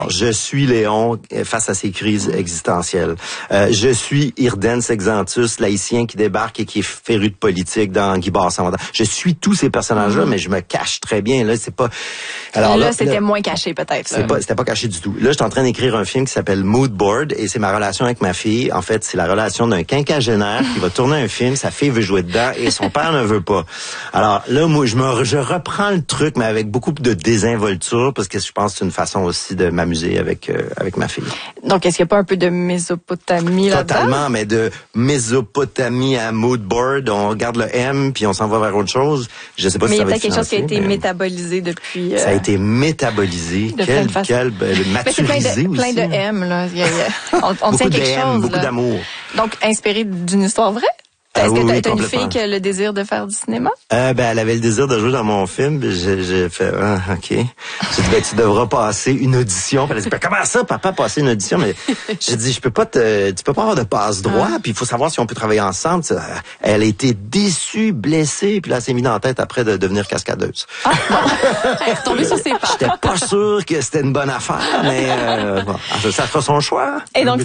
Je suis Léon face à ces crises existentielles. Je suis Irdens Exantus, l'haïtien qui débarque et qui est féru de politique dans Guy Bassam. Je suis tous ces personnages-là, mais je me cache très bien. Là, c'est pas. Alors là, c'était moins caché peut-être. C'était pas caché du tout. Là, je suis en train d'écrire un film qui s'appelle Mood Board et c'est ma relation avec ma fille. En fait, c'est la relation d'un quinquagénaire qui va tourner un film. Sa fille veut jouer dedans et son père ne veut pas. Alors là, moi, je reprends le truc, mais avec beaucoup de désinvolture parce que je pense que c'est une façon aussi de m'amuser avec ma fille. Donc, est-ce qu'il n'y a pas un peu de Mésopotamie là-dedans? Totalement, mais de Mésopotamie à mood board, on garde le M puis on s'en va vers autre chose. Je sais pas si ça va être mais il y a peut-être quelque chose qui a été métabolisé depuis... Ça a été métabolisé. Maturisé aussi. Plein de M, là. On tient quelque chose. Beaucoup d'amour. Donc, inspiré d'une histoire vraie? Est-ce que t'as une fille qui a le désir de faire du cinéma? Elle avait le désir de jouer dans mon film. J'ai fait, OK. J'ai dit, tu devras passer une audition. Puis elle a dit, comment ça, papa, passer une audition? Mais j'ai dit, tu peux pas avoir de passe-droit. Puis il faut savoir si on peut travailler ensemble. Elle a été déçue, blessée. Puis là, elle s'est mise dans la tête après de devenir cascadeuse. Elle est retombée sur ses pas. J'étais pas sûr que c'était une bonne affaire, mais ça fera son choix. Et donc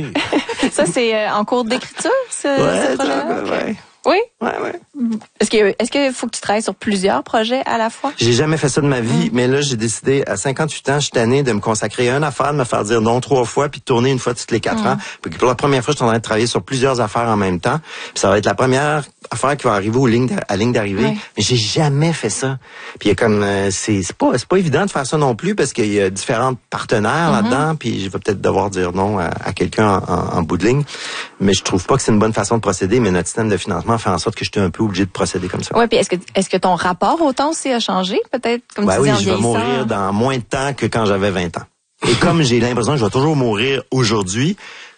ça, c'est en cours d'écriture, ce projet-là? Ouais. Oui? Ouais. Est-ce qu'il faut que tu travailles sur plusieurs projets à la fois? J'ai jamais fait ça de ma vie, mais là, j'ai décidé, à 58 ans, je suis tanné de me consacrer à une affaire, de me faire dire non 3 fois, puis de tourner une fois toutes les 4 ans. Puis pour la première fois, je suis en train de travailler sur plusieurs affaires en même temps. Puis ça va être la première affaire qui va arriver à ligne d'arrivée. Ouais. Mais j'ai jamais fait ça. Puis il y a comme, c'est pas évident de faire ça non plus, parce qu'il y a différents partenaires là-dedans, puis je vais peut-être devoir dire non à quelqu'un en bout de ligne. Mais je trouve pas que c'est une bonne façon de procéder, mais notre système de financement fait en sorte que j'étais un peu obligé de procéder comme ça. Oui, puis est-ce que ton rapport au temps aussi a changé, peut-être, comme tu dis, en vieillissant? Oui, je vais mourir dans moins de temps que quand j'avais 20 ans. Et comme j'ai l'impression que je vais toujours mourir aujourd'hui,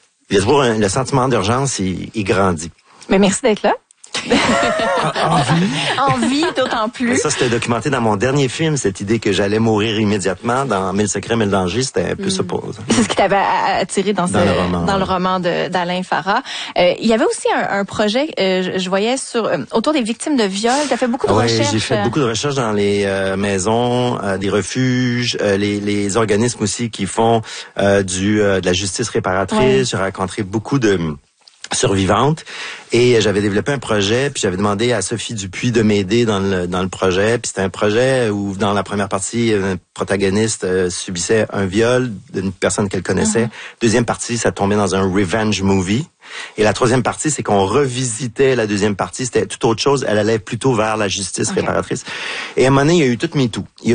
le sentiment d'urgence, il grandit. Mais merci d'être là. En vie, d'autant plus. Mais ça, c'était documenté dans mon dernier film, cette idée que j'allais mourir immédiatement dans 1000 secrets, 1000 dangers, c'était un peu ça pour... C'est ce qui t'avait attiré dans le roman d'Alain Farah. Il y avait aussi un projet, je voyais autour des victimes de viol. T'as fait beaucoup de recherches. J'ai fait beaucoup de recherches dans les maisons, des refuges, les organismes aussi qui font de la justice réparatrice. Ouais. J'ai rencontré beaucoup de survivante et j'avais développé un projet puis j'avais demandé à Sophie Dupuis de m'aider dans le projet puis c'était un projet où dans la première partie un protagoniste subissait un viol d'une personne qu'elle connaissait. Deuxième partie, ça tombait dans un revenge movie. Et la troisième partie, c'est qu'on revisitait la deuxième partie. C'était tout autre chose. Elle allait plutôt vers la justice réparatrice. Et à un moment donné, il y a eu tout MeToo. Il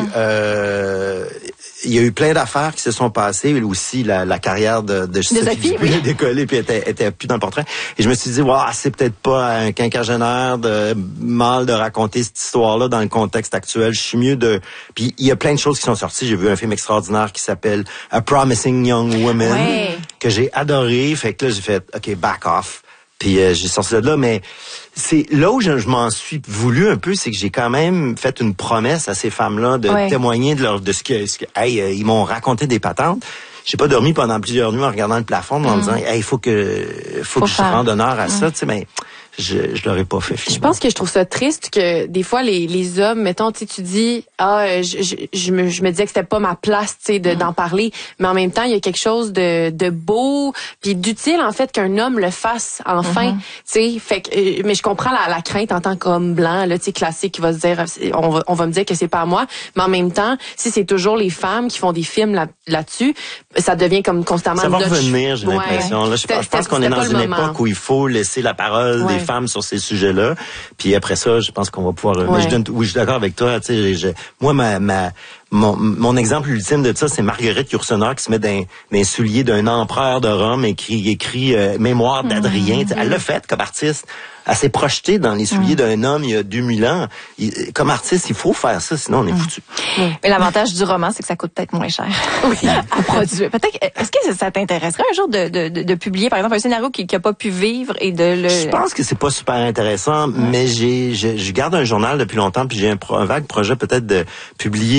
y a eu plein d'affaires qui se sont passées. Aussi, la carrière de Sophie Dupuis a décollé puis était plus dans le portrait. Et je me suis dit, c'est peut-être pas un quinquagénaire de mal de raconter cette histoire-là dans le contexte actuel. Je suis mieux de... Puis il y a plein de choses qui sont sorties. J'ai vu un film extraordinaire qui s'appelle A Promising Young Woman, que j'ai adoré. Fait que là, j'ai fait, OK, back off. Puis j'ai sorti de là, mais c'est là où je m'en suis voulu un peu, c'est que j'ai quand même fait une promesse à ces femmes-là de témoigner de ce que ils m'ont raconté des patentes. J'ai pas dormi pendant plusieurs nuits en regardant le plafond, en me disant, il faut que je rende honneur à ça, tu sais, mais je l'aurais pas fait finalement. Je pense que je trouve ça triste que des fois les hommes, mettons, tu dis je me disais que c'était pas ma place, tu sais, d'en parler, mais en même temps, il y a quelque chose de beau puis d'utile en fait qu'un homme le fasse enfin, tu sais, fait que mais je comprends la crainte en tant qu'homme blanc là, tu sais, classique qui va se dire on va me dire que c'est pas moi, mais en même temps, si c'est toujours les femmes qui font des films là-dessus, ça devient comme constamment ça va revenir, j'ai l'impression. Là, je pense qu'on est dans une époque où il faut laisser la parole des femmes sur ces sujets-là. Puis après ça, je pense qu'on va pouvoir... Mais je suis d'accord avec toi. Tu sais, moi, mon exemple ultime de ça, c'est Marguerite Yourcenar qui se met dans les souliers d'un empereur de Rome et qui écrit Mémoire d'Adrien. Elle l'a fait comme artiste. Elle s'est projetée dans les souliers d'un homme il y a 2000 ans. Comme artiste, il faut faire ça, sinon on est foutu. Mais l'avantage du roman, c'est que ça coûte peut-être moins cher à produire. Peut-être. Est-ce que ça t'intéresserait un jour de publier, par exemple, un scénario qui n'a pas pu vivre et de le... Je pense que c'est pas super intéressant, mais je garde un journal depuis longtemps, puis j'ai un vague projet peut-être de publier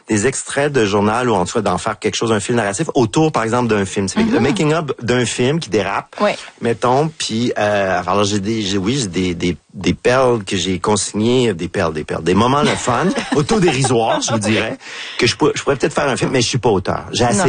des extraits de journal ou en tout cas d'en faire quelque chose, un fil narratif autour, par exemple, d'un film. C'est le making-up d'un film qui dérape, mettons, puis alors j'ai des perles que j'ai consignées, des moments le fun, autodérisoires, je vous dirais, que je pourrais peut-être faire un film, mais je suis pas auteur. J'ai assez